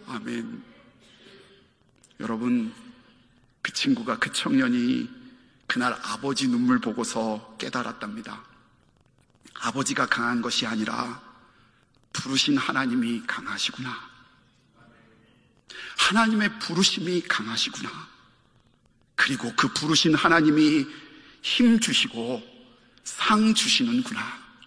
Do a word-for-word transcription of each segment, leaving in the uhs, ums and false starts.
아멘. 여러분, 그 친구가, 그 청년이 그날 아버지 눈물 보고서 깨달았답니다. 아버지가 강한 것이 아니라 부르신 하나님이 강하시구나. 하나님의 부르심이 강하시구나. 그리고 그 부르신 하나님이 힘 주시고 상 주시는구나.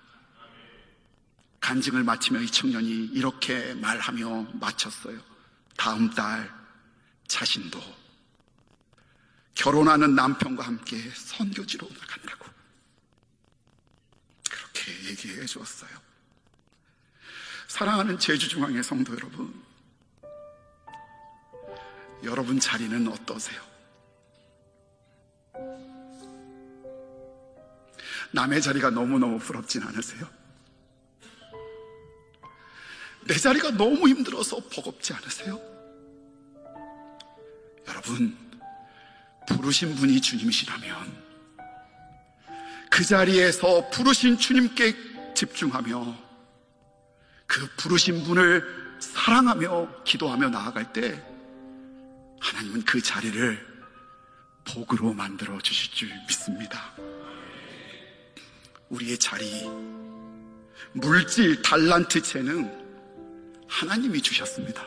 간증을 마치며 이 청년이 이렇게 말하며 마쳤어요. 다음 달 자신도 결혼하는 남편과 함께 선교지로 나간다고 그렇게 얘기해 주었어요. 사랑하는 제주중앙의 성도 여러분, 여러분 자리는 어떠세요? 남의 자리가 너무너무 부럽진 않으세요? 내 자리가 너무 힘들어서 버겁지 않으세요? 여러분, 부르신 분이 주님이시라면 그 자리에서 부르신 주님께 집중하며 그 부르신 분을 사랑하며 기도하며 나아갈 때 하나님은 그 자리를 복으로 만들어 주실 줄 믿습니다. 우리의 자리, 물질, 달란트, 재능 하나님이 주셨습니다.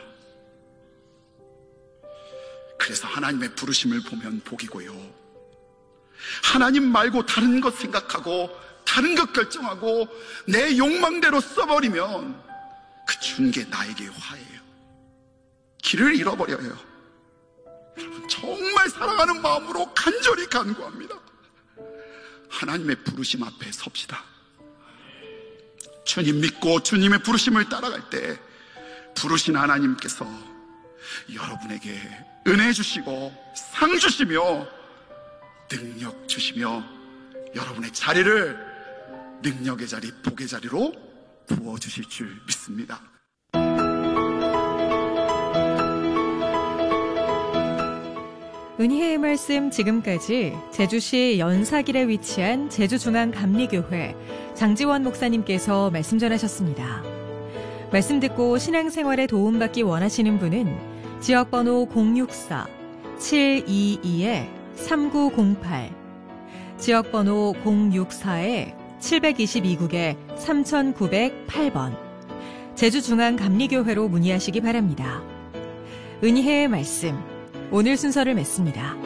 그래서 하나님의 부르심을 보면 복이고요, 하나님 말고 다른 것 생각하고 다른 것 결정하고 내 욕망대로 써버리면 그 주는 게 나에게 화예요. 길을 잃어버려요. 여러분, 정말 사랑하는 마음으로 간절히 간구합니다. 하나님의 부르심 앞에 섭시다. 주님 믿고 주님의 부르심을 따라갈 때 부르신 하나님께서 여러분에게 은혜 주시고 상 주시며 능력 주시며 여러분의 자리를 능력의 자리, 복의 자리로 부어주실 줄 믿습니다. 은혜의 말씀, 지금까지 제주시 연사길에 위치한 제주중앙감리교회 장지원 목사님께서 말씀 전하셨습니다. 말씀 듣고 신앙생활에 도움받기 원하시는 분은 지역번호 공육사 칠이이 삼구공팔, 지역번호 공육사 칠이이국에 삼구공팔 번 제주중앙감리교회로 문의하시기 바랍니다. 은혜의 말씀, 오늘 순서를 맺습니다.